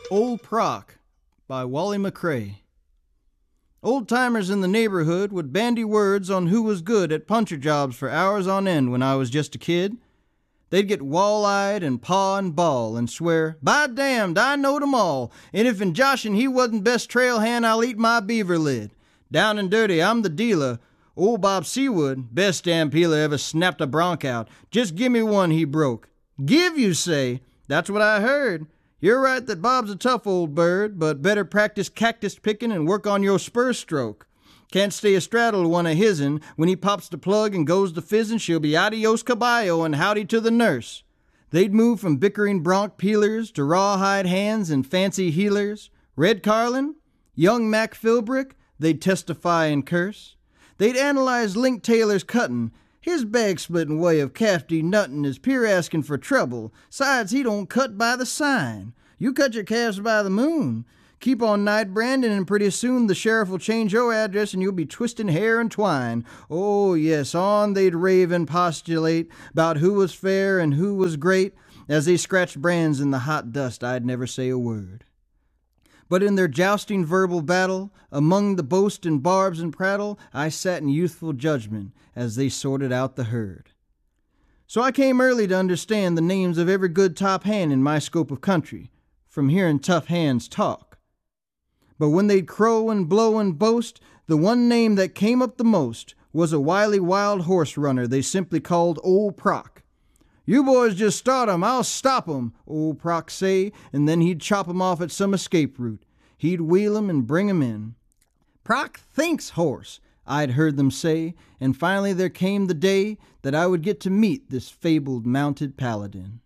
Old Proc by Wally McCrae. Old-timers in the neighborhood would bandy words on who was good at puncher jobs for hours on end when I was just a kid. They'd get wall-eyed and paw and bawl and swear, "By damned, I knowed 'em all, and if in Joshin' he wasn't best trail hand, I'll eat my beaver lid. Down and dirty, I'm the dealer. Old Bob Seawood, best damn peeler ever snapped a bronc out. Just gimme one," he broke. "Give, you say? That's what I heard. You're right that Bob's a tough old bird, but better practice cactus picking and work on your spur stroke. Can't stay astraddle one of his'n. When he pops the plug and goes to fizzin', she'll be adios caballo and howdy to the nurse." They'd move from bickering bronc peelers to rawhide hands and fancy healers. Red Carlin, young Mac Philbrick, they'd testify and curse. They'd analyze Link Taylor's cuttin'. His bag-splittin' way of calf nuttin' is pure askin' for trouble. Sides, he don't cut by the sign. You cut your calves by the moon. Keep on night brandin', and pretty soon the sheriff will change your address and you'll be twistin' hair and twine. Oh, yes, on they'd rave and postulate about who was fair and who was great. As they scratched brands in the hot dust, I'd never say a word. But in their jousting verbal battle, among the boast and barbs and prattle, I sat in youthful judgment as they sorted out the herd. So I came early to understand the names of every good top hand in my scope of country, from hearing tough hands talk. But when they'd crow and blow and boast, the one name that came up the most was a wily wild horse runner they simply called Old Proc. "You boys just start 'em, I'll stop 'em," Old Proc say, and then he'd chop 'em off at some escape route. He'd wheel 'em and bring 'em in. "Proc thinks horse," I'd heard them say, and finally there came the day that I would get to meet this fabled mounted paladin.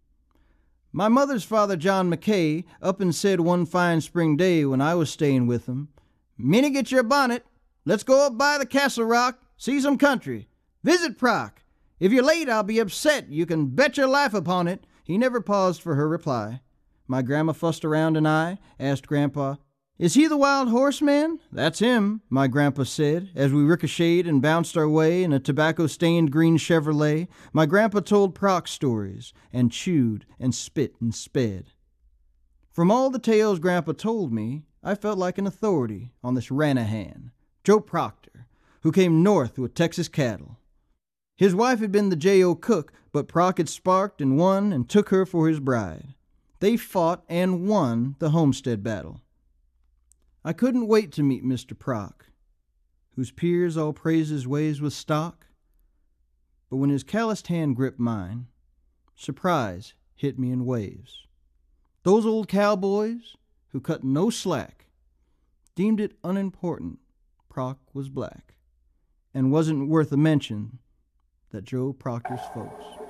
My mother's father, John McKay, up and said one fine spring day when I was staying with him, "Minnie, get your bonnet. Let's go up by the Castle Rock, see some country. Visit Proc. If you're late, I'll be upset. You can bet your life upon it." He never paused for her reply. My grandma fussed around and I asked Grandpa, "Is he the wild horse man?" "That's him," my grandpa said, as we ricocheted and bounced our way in a tobacco-stained green Chevrolet. My grandpa told Proc stories, and chewed and spit and sped. From all the tales Grandpa told me, I felt like an authority on this Ranahan, Joe Proctor, who came north with Texas cattle. His wife had been the J.O. cook, but Proc had sparked and won and took her for his bride. They fought and won the Homestead battle. I couldn't wait to meet Mr. Proc, whose peers all praised his ways with stock. But when his calloused hand gripped mine, surprise hit me in waves. Those old cowboys, who cut no slack, deemed it unimportant Proc was black, and wasn't worth a mention that Joe Proctor's folks